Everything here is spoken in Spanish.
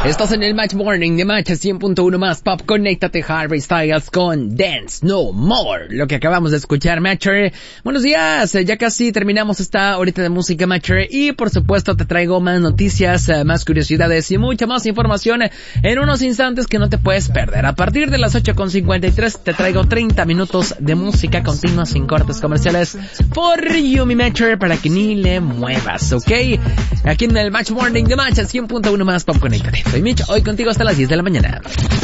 Estás en el Match Morning de Match 100.1 más Pop. Conéctate, Harry Styles con Dance No More. Lo que acabamos de escuchar, Matcher. Buenos días, ya casi terminamos esta horita de música, Matcher. Y por supuesto te traigo más noticias, más curiosidades y mucha más información en unos instantes que no te puedes perder. A partir de las 8:53 te traigo 30 minutos de música continua sin cortes comerciales por You, mi Matcher, para que ni le muevas, ¿ok? Aquí en el Match Morning de Match 100.1 más Pop. Conéctate. Soy Mitch, hoy contigo hasta las 10 de la mañana.